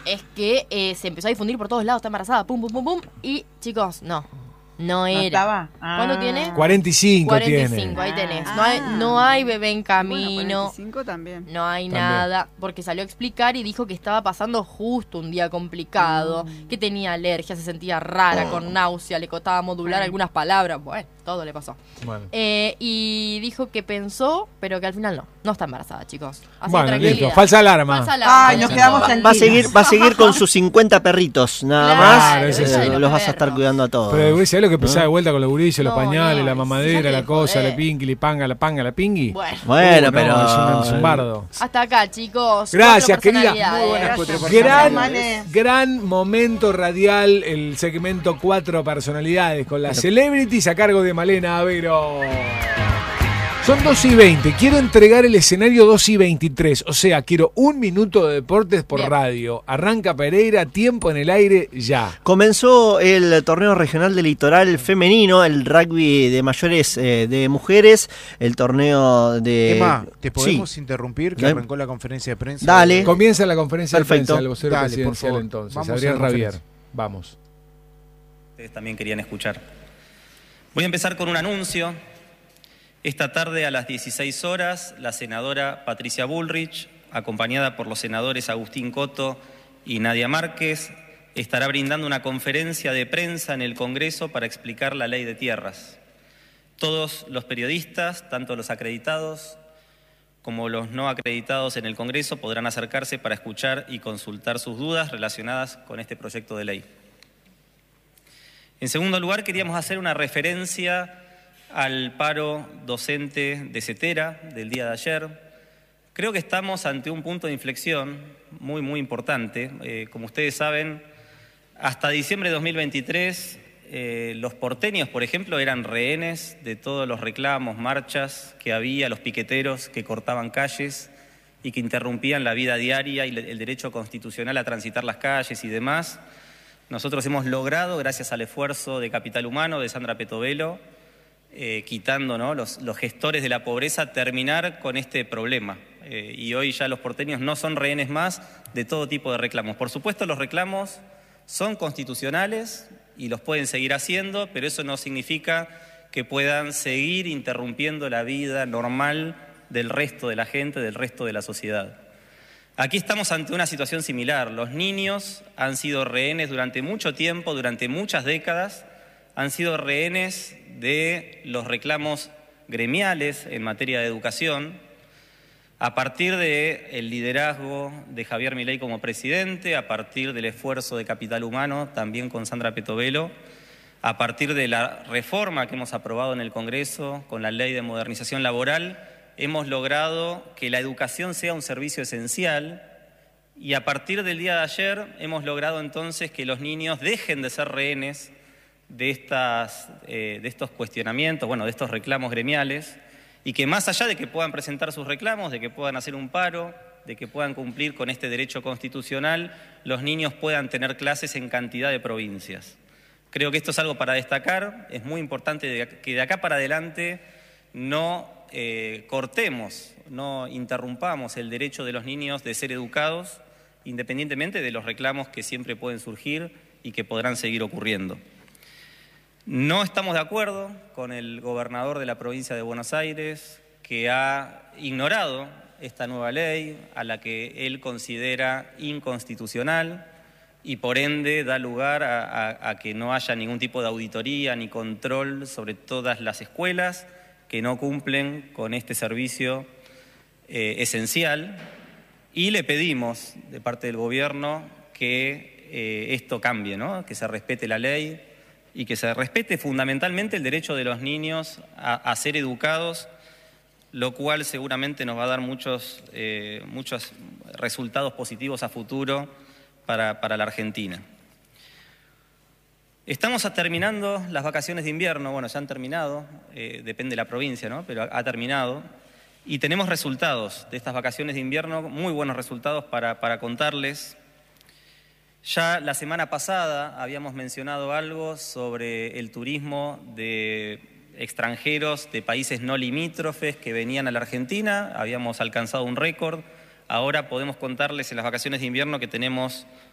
es que se empezó a difundir por todos lados, está embarazada, pum, pum, pum, pum. Y chicos, no ¿No era. estaba? ¿Cuánto tiene? 45 tiene. 45, ahí tenés. No hay bebé en camino. Bueno, 45 también. No hay También. nada, porque salió a explicar y dijo que estaba pasando justo un día complicado, que tenía alergia, se sentía rara, con náusea, le costaba modular algunas palabras, bueno, todo le pasó. Bueno. Y dijo que pensó, pero que al final no está embarazada, chicos. Así que Bueno, tranquilidad. listo, falsa alarma. Falsa alarma. Ay, nos quedamos tranquilos. Va a seguir con sus 50 perritos, nada Claro, más. ese sí. Los vas a estar cuidando a todos. Pero ¿sabés lo que empezaba de vuelta con los gurises, los No, pañales, no, la mamadera, dejate la de cosa, joder. la pinky, la panga, la panga, la pingui? Bueno, Bueno, No, pero... es un bardo. hasta acá, chicos. Gracias, 4 querida. personalidades. Muy buenas Gracias. Gran, Male. gran momento radial, el segmento 4 personalidades con las celebrities a cargo de Malena Avero. Son 2:20, quiero entregar el escenario 2:23, o sea, quiero 1 minuto de deportes por Bien. radio. Arranca Pereira, tiempo en el aire, ya. Comenzó el torneo regional del litoral femenino, el rugby de mayores de mujeres, el torneo de... Emma, ¿te podemos Sí. interrumpir? Que Dale. arrancó la conferencia de prensa. Dale. Comienza la conferencia Perfecto. de prensa del vocero Dale, por presidencial favor. entonces, Vamos a Adrián la Ravier. conferencia. Vamos. Ustedes también querían escuchar. Voy a empezar con un anuncio. Esta tarde a las 16 horas, la senadora Patricia Bullrich, acompañada por los senadores Agustín Coto y Nadia Márquez, estará brindando una conferencia de prensa en el Congreso para explicar la ley de tierras. Todos los periodistas, tanto los acreditados como los no acreditados en el Congreso, podrán acercarse para escuchar y consultar sus dudas relacionadas con este proyecto de ley. En segundo lugar, queríamos hacer una referencia al paro docente de CETERA del día de ayer. Creo que estamos ante un punto de inflexión muy, muy importante. Como ustedes saben, hasta diciembre de 2023, los porteños, por ejemplo, eran rehenes de todos los reclamos, marchas que había, los piqueteros que cortaban calles y que interrumpían la vida diaria y el derecho constitucional a transitar las calles y demás. Nosotros hemos logrado, gracias al esfuerzo de Capital Humano, de Sandra Petovelo, quitando, ¿no?, los gestores de la pobreza, terminar con este problema. Y hoy ya los porteños no son rehenes más de todo tipo de reclamos. Por supuesto, los reclamos son constitucionales y los pueden seguir haciendo, pero eso no significa que puedan seguir interrumpiendo la vida normal del resto de la gente, del resto de la sociedad. Aquí estamos ante una situación similar. Los niños han sido rehenes durante mucho tiempo, durante muchas décadas, han sido rehenes de los reclamos gremiales en materia de educación. A partir del liderazgo de Javier Milei como presidente, a partir del esfuerzo de Capital Humano, también con Sandra Petovelo, a partir de la reforma que hemos aprobado en el Congreso con la Ley de Modernización Laboral, hemos logrado que la educación sea un servicio esencial y a partir del día de ayer hemos logrado entonces que los niños dejen de ser rehenes de estos cuestionamientos, de estos reclamos gremiales, y que más allá de que puedan presentar sus reclamos, de que puedan hacer un paro, de que puedan cumplir con este derecho constitucional, los niños puedan tener clases en cantidad de provincias. Creo que esto es algo para destacar. Es muy importante que de acá para adelante no cortemos, no interrumpamos el derecho de los niños de ser educados, independientemente de los reclamos que siempre pueden surgir y que podrán seguir ocurriendo. No estamos de acuerdo con el gobernador de la provincia de Buenos Aires, que ha ignorado esta nueva ley, a la que él considera inconstitucional y por ende da lugar a que no haya ningún tipo de auditoría ni control sobre todas las escuelas que no cumplen con este servicio esencial. Y le pedimos de parte del gobierno que esto cambie, ¿no?, que se respete la ley y que se respete fundamentalmente el derecho de los niños a ser educados, lo cual seguramente nos va a dar muchos resultados positivos a futuro para la Argentina. Estamos terminando las vacaciones de invierno, ya han terminado, depende de la provincia, ¿no?, pero ha terminado, y tenemos resultados de estas vacaciones de invierno, muy buenos resultados para contarles. Ya la semana pasada habíamos mencionado algo sobre el turismo de extranjeros de países no limítrofes que venían a la Argentina, habíamos alcanzado un récord. Ahora podemos contarles en las vacaciones de invierno que tenemos